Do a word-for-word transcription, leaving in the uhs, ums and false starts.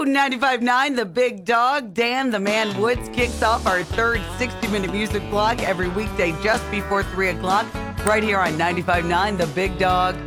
ninety-five point nine The Big Dog. Dan the Man Woods kicks off our third sixty-minute music block every weekday just before three o'clock right here on ninety-five point nine The Big Dog.